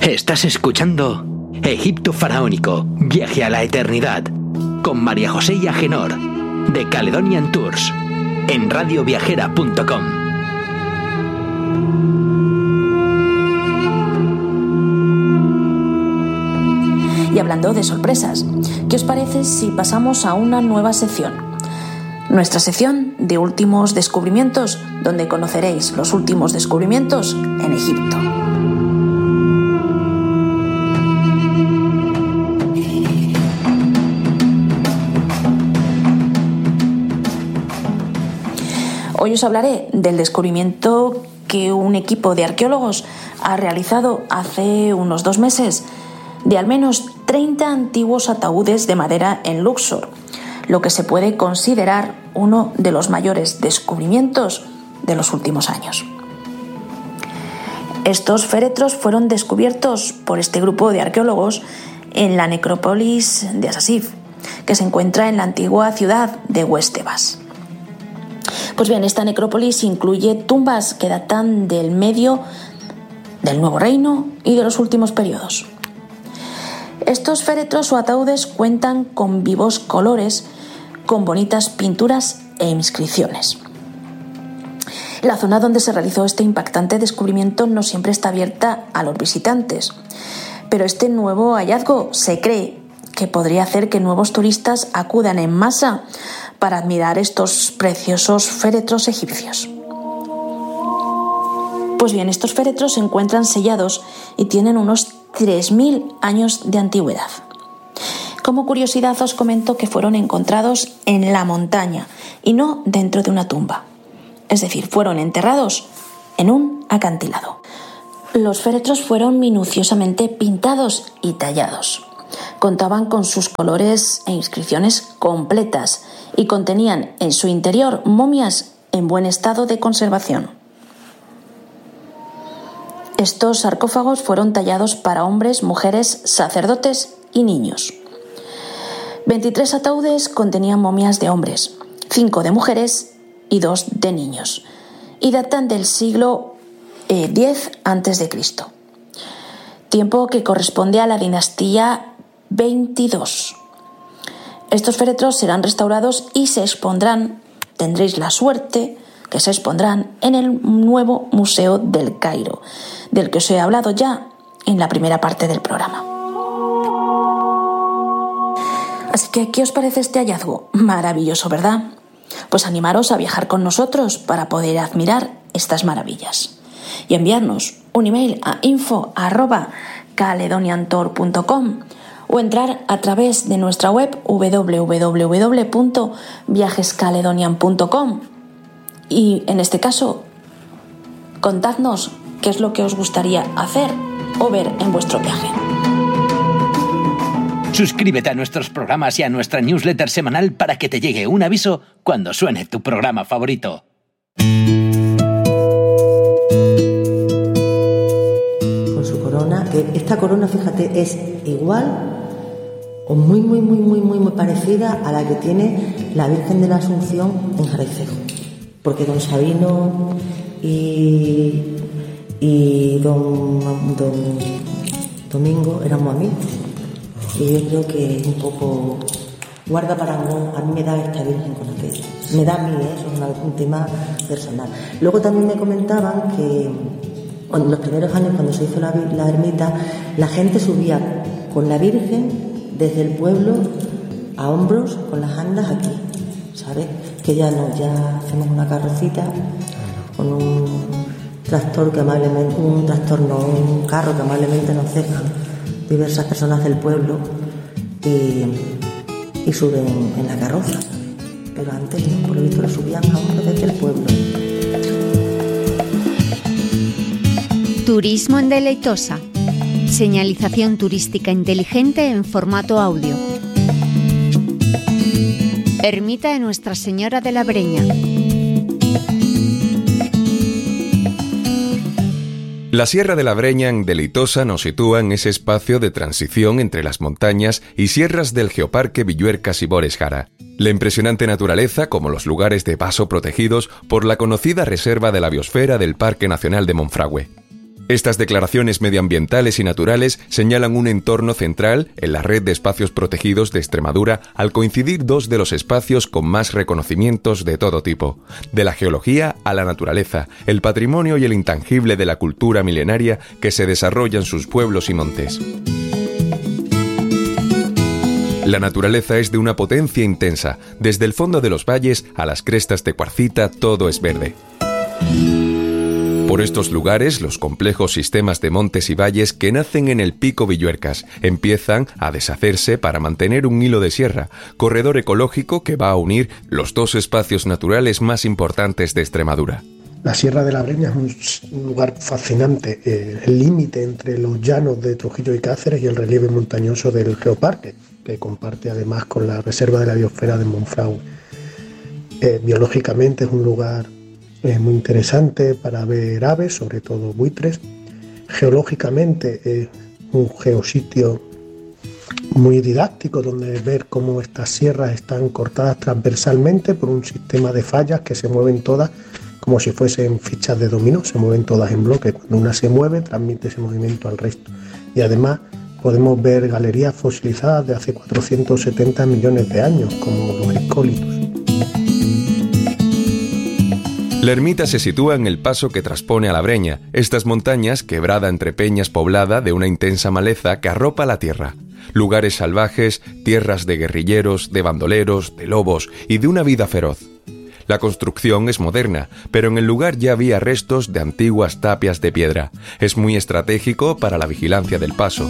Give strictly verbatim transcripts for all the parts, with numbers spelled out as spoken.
Estás escuchando Egipto Faraónico, Viaje a la Eternidad, con María José y Agenor, de Caledonian Tours, en radio viajera punto com. Y hablando de sorpresas, ¿qué os parece si pasamos a una nueva sección? Nuestra sección de últimos descubrimientos, donde conoceréis los últimos descubrimientos en Egipto. Hoy os hablaré del descubrimiento que un equipo de arqueólogos ha realizado hace unos dos meses de al menos treinta antiguos ataúdes de madera en Luxor, lo que se puede considerar uno de los mayores descubrimientos de los últimos años. Estos féretros fueron descubiertos por este grupo de arqueólogos en la necrópolis de Asasif, que se encuentra en la antigua ciudad de West Tebas. Pues bien, esta necrópolis incluye tumbas que datan del medio del Nuevo Reino y de los últimos periodos. Estos féretros o ataúdes cuentan con vivos colores, con bonitas pinturas e inscripciones. La zona donde se realizó este impactante descubrimiento no siempre está abierta a los visitantes, pero este nuevo hallazgo se cree que podría hacer que nuevos turistas acudan en masa para admirar estos preciosos féretros egipcios. Pues bien, estos féretros se encuentran sellados y tienen unos tres mil años de antigüedad. Como curiosidad os comento que fueron encontrados en la montaña y no dentro de una tumba. Es decir, fueron enterrados en un acantilado. Los féretros fueron minuciosamente pintados y tallados. Contaban con sus colores e inscripciones completas y contenían en su interior momias en buen estado de conservación. Estos sarcófagos fueron tallados para hombres, mujeres, sacerdotes y niños. veintitrés ataúdes contenían momias de hombres, cinco de mujeres y dos de niños, y datan del siglo eh, diez antes de Cristo, tiempo que corresponde a la dinastía veintidós. Estos féretros serán restaurados y se expondrán, tendréis la suerte que se expondrán en el nuevo Museo del Cairo, del que os he hablado ya en la primera parte del programa. Así que, ¿qué os parece este hallazgo? Maravilloso, ¿verdad? Pues animaros a viajar con nosotros para poder admirar estas maravillas y enviarnos un email a info arroba caledonian tour punto com o entrar a través de nuestra web doble u doble u doble u punto viajes caledonian punto com y, en este caso, contadnos qué es lo que os gustaría hacer o ver en vuestro viaje. Suscríbete a nuestros programas y a nuestra newsletter semanal para que te llegue un aviso cuando suene tu programa favorito. Con su corona, que esta corona, fíjate, es igual o muy, muy, muy, muy, muy, muy parecida a la que tiene la Virgen de la Asunción en Jarecejo. Porque don Sabino y, y don, don Domingo éramos amigos. Y yo creo que es un poco guarda para no, a mí me da esta Virgen con aquello. Me da a mí, ¿eh? Eso es una, un tema personal. Luego también me comentaban que en los primeros años, cuando se hizo la, la ermita, la gente subía con la Virgen desde el pueblo a hombros con las andas aquí, ¿sabes? Que ya no, ya hacemos una carrocita con un tractor que amablemente, un tractor no, un carro que amablemente nos dejan diversas personas del pueblo y, y suben en la carroza. Pero antes, ¿no? Por lo visto, lo subían a hombros desde el pueblo. Turismo en Deleitosa. Señalización turística inteligente en formato audio. Ermita de Nuestra Señora de la Breña. La Sierra de la Breña en Deleitosa nos sitúa en ese espacio de transición entre las montañas y sierras del Geoparque Villuercas y Bores Jara. La impresionante naturaleza, como los lugares de paso protegidos por la conocida Reserva de la Biosfera del Parque Nacional de Monfragüe. Estas declaraciones medioambientales y naturales señalan un entorno central en la red de espacios protegidos de Extremadura al coincidir dos de los espacios con más reconocimientos de todo tipo, de la geología a la naturaleza, el patrimonio y el intangible de la cultura milenaria que se desarrolla en sus pueblos y montes. La naturaleza es de una potencia intensa. Desde el fondo de los valles a las crestas de cuarcita todo es verde. Por estos lugares, los complejos sistemas de montes y valles que nacen en el Pico Villuercas empiezan a deshacerse para mantener un hilo de sierra, corredor ecológico que va a unir los dos espacios naturales más importantes de Extremadura. La Sierra de la Breña es un lugar fascinante, eh, el límite entre los llanos de Trujillo y Cáceres y el relieve montañoso del Geoparque, que comparte además con la Reserva de la Biosfera de Monfragüe. Eh, biológicamente es un lugar eh, muy interesante para ver aves, sobre todo buitres. Geológicamente es un geositio muy didáctico donde ver cómo estas sierras están cortadas transversalmente por un sistema de fallas que se mueven todas como si fuesen fichas de dominó, se mueven todas en bloque. Cuando una se mueve, transmite ese movimiento al resto. Y además podemos ver galerías fosilizadas de hace cuatrocientos setenta millones de años, como los escólitos. La ermita se sitúa en el paso que transpone a la Breña, estas montañas, quebrada entre peñas poblada de una intensa maleza que arropa la tierra. Lugares salvajes, tierras de guerrilleros, de bandoleros, de lobos y de una vida feroz. La construcción es moderna, pero en el lugar ya había restos de antiguas tapias de piedra. Es muy estratégico para la vigilancia del paso.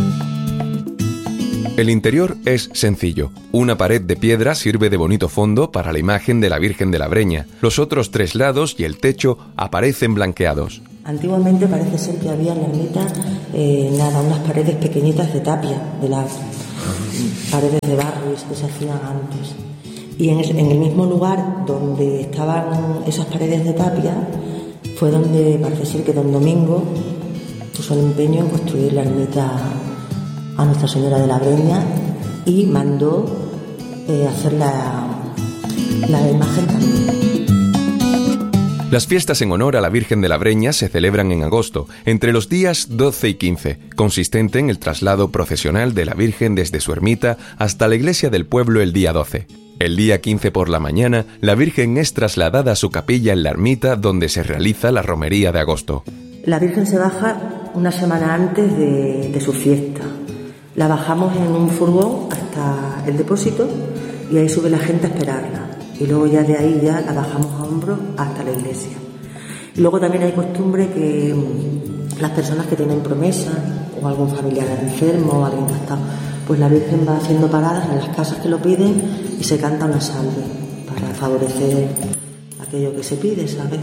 El interior es sencillo. Una pared de piedra sirve de bonito fondo para la imagen de la Virgen de la Breña. Los otros tres lados y el techo aparecen blanqueados. Antiguamente parece ser que había en la ermita eh, nada, unas paredes pequeñitas de tapia, de las paredes de barro que se hacían antes. Y en el, en el mismo lugar donde estaban esas paredes de tapia fue donde parece ser que don Domingo puso el empeño en construir la ermita a Nuestra Señora de la Breña y mandó eh, hacer la, la imagen también. Las fiestas en honor a la Virgen de la Breña se celebran en agosto, entre los días doce y quince, consistente en el traslado procesional de la Virgen desde su ermita hasta la iglesia del pueblo el día doce. El día quince por la mañana, la Virgen es trasladada a su capilla en la ermita donde se realiza la romería de agosto. La Virgen se baja una semana antes de, de su fiesta. La bajamos en un furgón hasta el depósito y ahí sube la gente a esperarla. Y luego ya de ahí ya la bajamos a hombros hasta la iglesia. Y luego también hay costumbre que las personas que tienen promesa o algún familiar enfermo o alguien que ha estado, pues la Virgen va haciendo paradas en las casas que lo piden y se canta una salve para favorecer aquello que se pide, ¿sabes?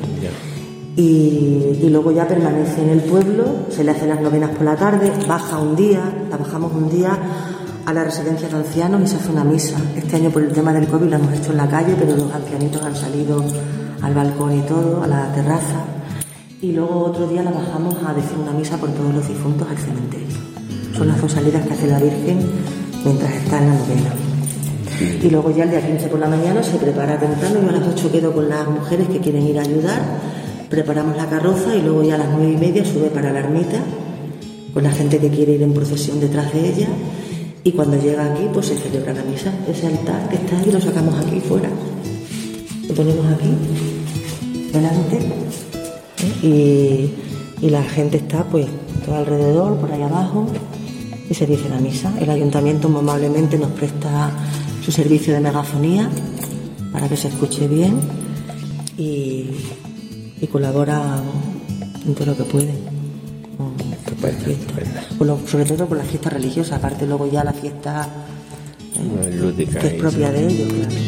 Y, y luego ya permanece en el pueblo, se le hacen las novenas por la tarde, baja un día, la bajamos un día a la residencia de ancianos y se hace una misa. Este año por el tema del COVID la hemos hecho en la calle, pero los ancianitos han salido al balcón y todo, a la terraza. Y luego otro día la bajamos a decir una misa por todos los difuntos al cementerio. Son las dos salidas que hace la Virgen mientras está en la novena. Y luego ya el día quince por la mañana se prepara temprano, yo a las ocho quedo con las mujeres que quieren ir a ayudar, preparamos la carroza y luego ya a las nueve y media sube para la ermita con la gente que quiere ir en procesión detrás de ella y cuando llega aquí pues se celebra la misa. Ese altar que está ahí lo sacamos aquí fuera, lo ponemos aquí delante y, y la gente está pues todo alrededor, por ahí abajo, y se dice la misa. El ayuntamiento muy amablemente nos presta su servicio de megafonía para que se escuche bien y, y colabora en todo lo que puede con, con la fiesta. Con lo, sobre todo con la fiesta religiosa, aparte luego ya la fiesta eh, lúdica, que es propia de ellos, claro.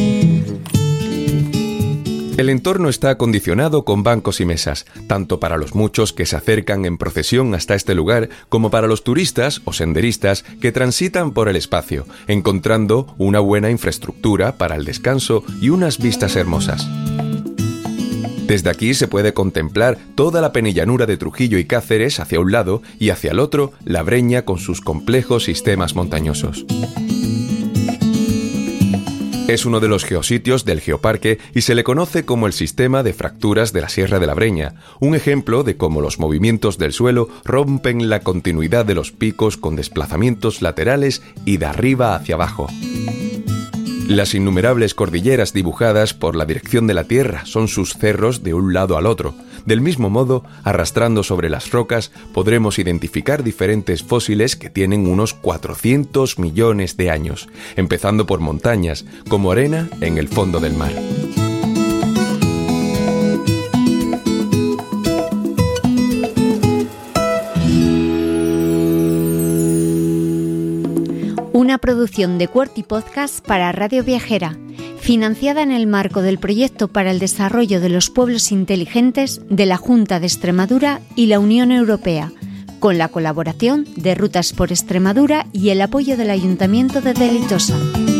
El entorno está acondicionado con bancos y mesas, tanto para los muchos que se acercan en procesión hasta este lugar, como para los turistas o senderistas que transitan por el espacio, encontrando una buena infraestructura para el descanso y unas vistas hermosas. Desde aquí se puede contemplar toda la penillanura de Trujillo y Cáceres hacia un lado y hacia el otro la Breña con sus complejos sistemas montañosos. Es uno de los geositios del Geoparque y se le conoce como el sistema de fracturas de la Sierra de la Breña, un ejemplo de cómo los movimientos del suelo rompen la continuidad de los picos con desplazamientos laterales y de arriba hacia abajo. Las innumerables cordilleras dibujadas por la dirección de la Tierra son sus cerros de un lado al otro. Del mismo modo, arrastrando sobre las rocas, podremos identificar diferentes fósiles que tienen unos cuatrocientos millones de años, empezando por montañas, como arena en el fondo del mar. Una producción de Quarty Podcast para Radio Viajera, financiada en el marco del Proyecto para el Desarrollo de los Pueblos Inteligentes de la Junta de Extremadura y la Unión Europea, con la colaboración de Rutas por Extremadura y el apoyo del Ayuntamiento de Deleitosa.